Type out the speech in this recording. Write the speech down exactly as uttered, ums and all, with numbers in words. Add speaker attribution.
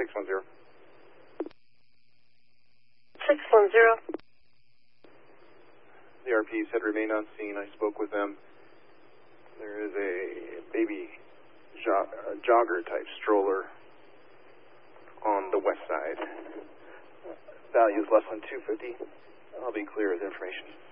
Speaker 1: six one zero.
Speaker 2: six one zero.
Speaker 1: The R P said remain on scene. I spoke with them. There is a baby jog, uh, jogger type stroller on the west side. Value is less than two fifty. I'll be clear with information.